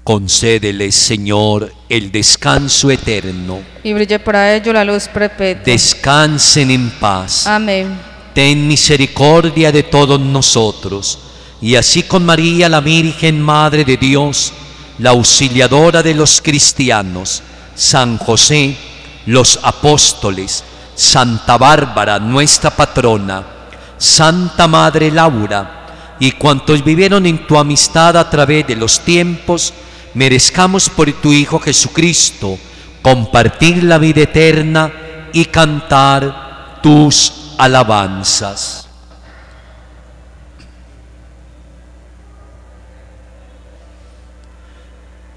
Concédeles, Señor, el descanso eterno. y brille para ello la luz perpetua. Descansen en paz. Amén. Ten misericordia de todos nosotros, y así con María, la Virgen Madre de Dios, la auxiliadora de los cristianos, San José, los apóstoles, Santa Bárbara, nuestra patrona, Santa Madre Laura, y cuantos vivieron en tu amistad a través de los tiempos, merezcamos por tu Hijo Jesucristo compartir la vida eterna y cantar tus alabanzas.